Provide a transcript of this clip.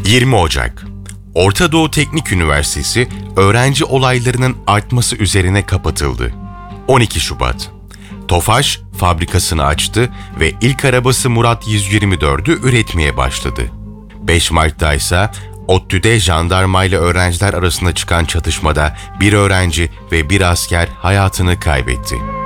20 Ocak Orta Doğu Teknik Üniversitesi öğrenci olaylarının artması üzerine kapatıldı. 12 Şubat Tofaş fabrikasını açtı ve ilk arabası Murat 124'ü üretmeye başladı. 5 Mart'ta ise ODTÜ'de jandarmayla öğrenciler arasında çıkan çatışmada bir öğrenci ve bir asker hayatını kaybetti.